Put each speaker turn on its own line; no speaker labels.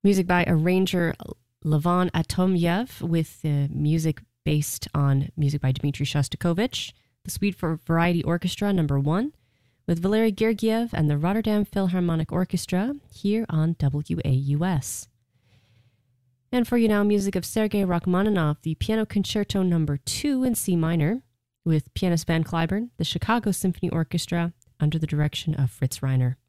Music by arranger Levon Atomyev with music based on music by Dmitri Shostakovich. The Suite for Variety Orchestra number 1 with Valery Gergiev and the Rotterdam Philharmonic Orchestra here on WAUS. And for you now, music of Sergei Rachmaninoff, the Piano Concerto number 2 in C minor with pianist Ben Clyburn, the Chicago Symphony Orchestra under the direction of Fritz Reiner.